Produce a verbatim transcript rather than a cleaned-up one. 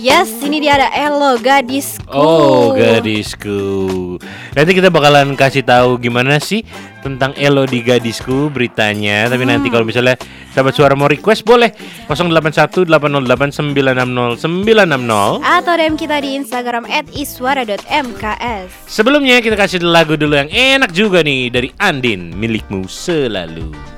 Yes, ini dia ada Elo gadisku. Oh, gadisku. Nanti kita bakalan kasih tahu gimana sih tentang Elo di gadisku beritanya. Tapi hmm. nanti kalau misalnya sahabat suara mau request boleh nol delapan satu delapan nol delapan sembilan enam nol sembilan enam nol atau D M kita di Instagram et iswara dot m k s. Sebelumnya kita kasih lagu dulu yang enak juga nih dari Andin, Milikmu Selalu.